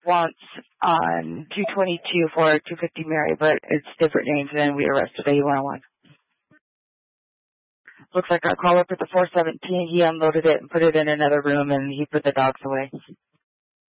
once on 222 for 250 Mary, but it's different names than we arrested A101. Looks like our caller put the 417. He unloaded it and put it in another room, and he put the dogs away.